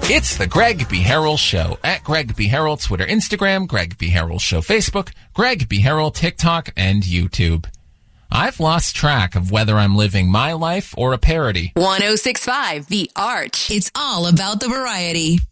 It's the Greg B. Harrell Show at Greg B. Harrell, Twitter, Instagram, Greg B. Harrell Show, Facebook, Greg B. Harrell, TikTok, and YouTube. I've lost track of whether I'm living my life or a parody. 106.5 The Arch. It's all about the variety.